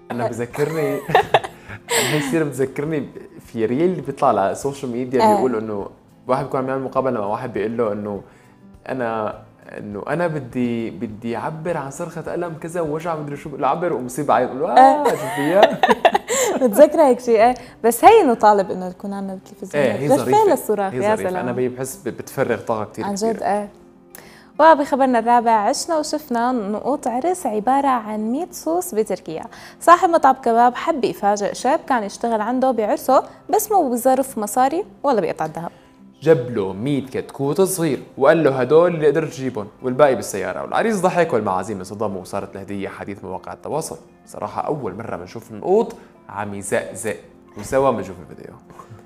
انا بذكرني هي يصير بذكرني في ريل اللي بيطلع على السوشيال ميديا بيقول انه واحد بيكون عم يعمل مقابله مع واحد بيقول له انا انا بدي اعبر عن صرخه الم كذا ووجع مدري شو بعبر ومصيب عيط بقول له شوفيها. متذكره هيك شيء. بس هي انه طالب انه يكون عندنا بالتلفزيون هي غرفه ظريفه، للصراخ. هي يا ظريفه، سلام، انا بحس بتفرغ طاقه كثير عن كبيره. جد. وبخبرنا الرابع، عشنا وشفنا نقوط عرس عبارة عن 100 صوص بتركيا. صاحب مطعم كباب حب يفاجئ شاب كان يشتغل عنده بعرسه، بس مو بظرف مصاري ولا بقطع الذهب. جاب له 100 كتكوت صغير وقال له هدول اللي قدرت تجيبهم والباقي بالسياره، والعريس ضحك والمعازيم انصدموا وصارت الهديه حديث مواقع التواصل. صراحه اول مره بنشوف نقوط عم يزقزق، وسوا بنشوف الفيديو.